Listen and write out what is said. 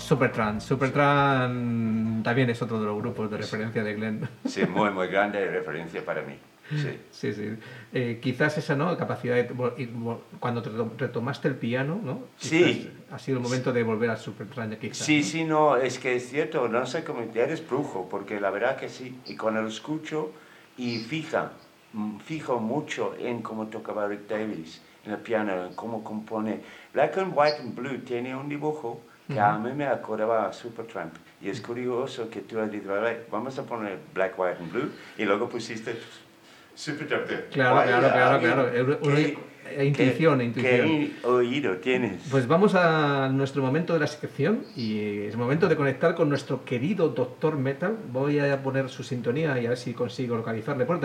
Supertramp. Supertramp también es otro de los grupos de referencia de Glenn. Sí, muy, muy grande referencia para mí. Sí. Sí, sí. Quizás esa, ¿no? Capacidad de cuando retomaste el piano, ¿no? Sí. Ha sido el momento de volver al Supertramp, quizás. Sí, ¿no? sí, no, es que es cierto, no sé cómo, eres brujo, porque la verdad que sí. Y cuando lo escucho y fijo mucho en cómo tocaba Rick Davies en el piano, en cómo compone. Black and White and Blue tiene un dibujo que a mí me acordaba a Supertramp. Y es curioso que tú has dicho, vamos a poner Black, White and Blue, y luego pusiste Supertramp. Claro. Intuición. ¿Qué oído tienes? Pues vamos a nuestro momento de la sección y es momento de conectar con nuestro querido Dr. Metal. Voy a poner su sintonía y a ver si consigo localizarle por